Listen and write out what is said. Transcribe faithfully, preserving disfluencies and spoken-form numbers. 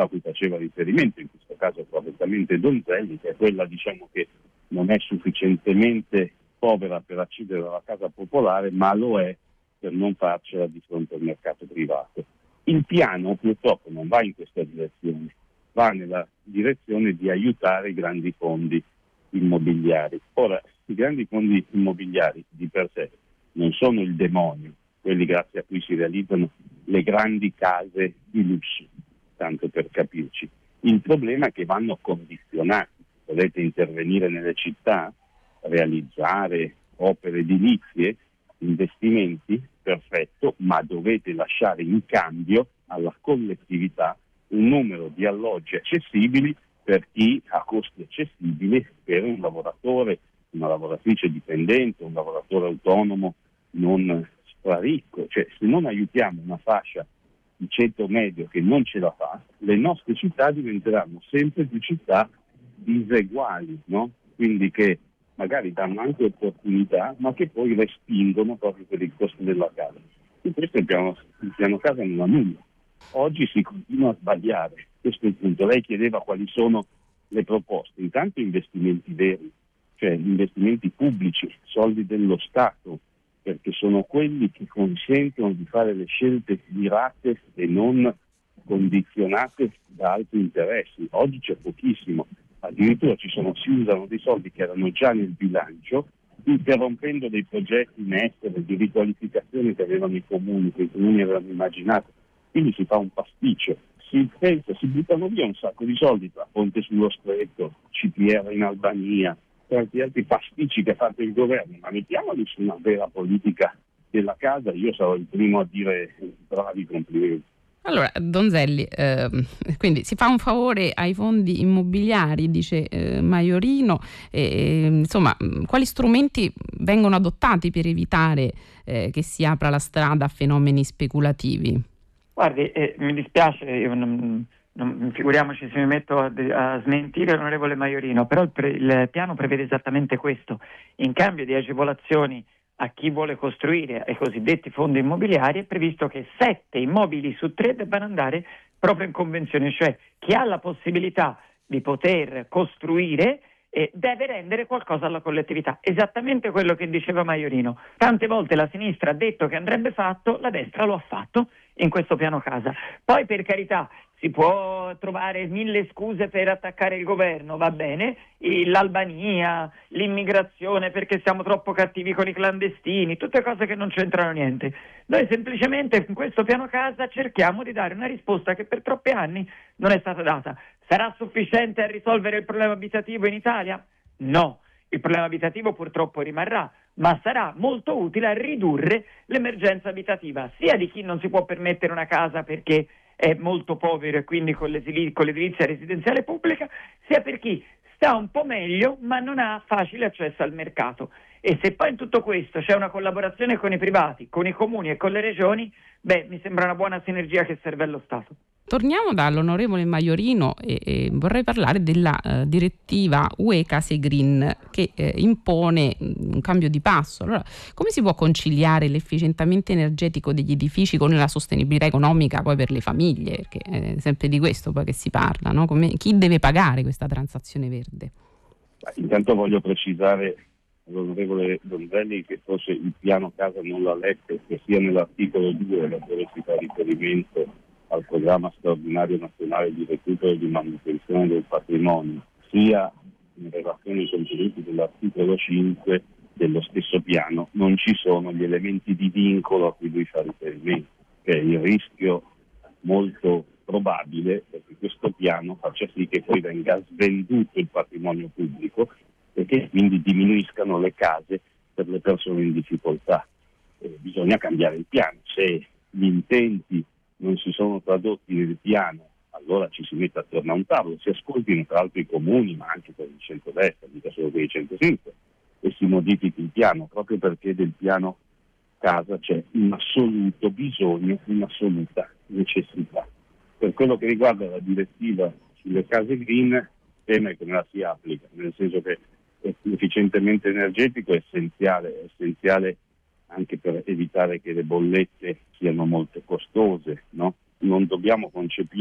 quella a cui faceva riferimento, in questo caso correttamente Donzelli, che è quella, diciamo, che non è sufficientemente povera per accedere alla casa popolare, ma lo è per non farcela di fronte al mercato privato. Il piano purtroppo non va in questa direzione, va nella direzione di aiutare i grandi fondi immobiliari. Ora, i grandi fondi immobiliari di per sé non sono il demonio, quelli grazie a cui si realizzano le grandi case di lusso, tanto per capirci. Il problema è che vanno condizionati. Volete intervenire nelle città, realizzare opere edilizie, investimenti, perfetto, ma dovete lasciare in cambio alla collettività un numero di alloggi accessibili per chi ha costi accessibili, per un lavoratore, una lavoratrice dipendente, un lavoratore autonomo non straricco. Cioè, se non aiutiamo una fascia di ceto medio che non ce la fa, le nostre città diventeranno sempre più città diseguali, no? Quindi che magari danno anche opportunità, ma che poi respingono proprio per il costo della casa. E questo il piano, il piano casa non ha nulla. Oggi si continua a sbagliare, questo è il punto. Lei chiedeva quali sono le proposte. Intanto investimenti veri, cioè investimenti pubblici, soldi dello Stato, perché sono quelli che consentono di fare le scelte mirate e non condizionate da altri interessi. Oggi c'è pochissimo, addirittura ci sono, si usano dei soldi che erano già nel bilancio, interrompendo dei progetti in essere di riqualificazione che avevano i comuni, che i comuni avevano immaginato. Quindi si fa un pasticcio, si pensa, si buttano via un sacco di soldi tra Ponte sullo Stretto, C P R in Albania, tanti altri pasticci che ha fatto il governo, ma mettiamoli su una vera politica della casa. Io sarò il primo a dire bravi, complimenti. Allora, Donzelli, eh, quindi si fa un favore ai fondi immobiliari, dice eh, Maiorino, e, insomma, quali strumenti vengono adottati per evitare eh, che si apra la strada a fenomeni speculativi? Guardi, eh, mi dispiace, io non, non, figuriamoci se mi metto a, a smentire l'onorevole Maiorino, però il, pre, il piano prevede esattamente questo. In cambio di agevolazioni a chi vuole costruire ai cosiddetti fondi immobiliari è previsto che sette immobili su tre debbano andare proprio in convenzione, cioè chi ha la possibilità di poter costruire eh, deve rendere qualcosa alla collettività, esattamente quello che diceva Maiorino. Tante volte la sinistra ha detto che andrebbe fatto, la destra lo ha fatto in questo piano casa. Poi, per carità, si può trovare mille scuse per attaccare il governo, va bene, l'Albania, l'immigrazione perché siamo troppo cattivi con i clandestini, tutte cose che non c'entrano niente. Noi semplicemente in questo piano casa cerchiamo di dare una risposta che per troppi anni non è stata data. Sarà sufficiente a risolvere il problema abitativo in Italia? No, il problema abitativo purtroppo rimarrà, ma sarà molto utile a ridurre l'emergenza abitativa, sia di chi non si può permettere una casa perché è molto povero e quindi con, con l'edilizia residenziale pubblica, sia per chi sta un po' meglio ma non ha facile accesso al mercato. E se poi in tutto questo c'è una collaborazione con i privati, con i comuni e con le regioni, beh, mi sembra una buona sinergia che serve allo Stato. Torniamo dall'onorevole Maiorino e, e vorrei parlare della uh, direttiva U E Case Green che eh, impone un cambio di passo. Allora, come si può conciliare l'efficientamento energetico degli edifici con la sostenibilità economica poi per le famiglie? Perché è sempre di questo poi che si parla, no? Come, chi deve pagare questa transazione verde? Intanto voglio precisare all'onorevole Donzelli che forse il piano casa non l'ha letto, che sia nell'articolo due dove si fa riferimento al programma straordinario nazionale di recupero e di manutenzione del patrimonio, sia in relazione ai contenuti dell'articolo cinque dello stesso piano, non ci sono gli elementi di vincolo a cui lui fa riferimento, che è il rischio molto probabile che questo piano faccia sì che poi venga svenduto il patrimonio pubblico e che quindi diminuiscano le case per le persone in difficoltà. Eh, bisogna cambiare il piano. Se gli intenti non si sono tradotti nel piano, allora ci si mette attorno a un tavolo, si ascoltino tra l'altro i comuni, ma anche per il centrodestra, mica solo per il centrosinistra, e si modifichi il piano, proprio perché del piano casa c'è un assoluto bisogno, un'assoluta necessità. Per quello che riguarda la direttiva sulle case green, temo che non la si applica, nel senso che l'efficientamento energetico è essenziale, è essenziale anche per evitare che le bollette siano molto costose, no? Non dobbiamo concepire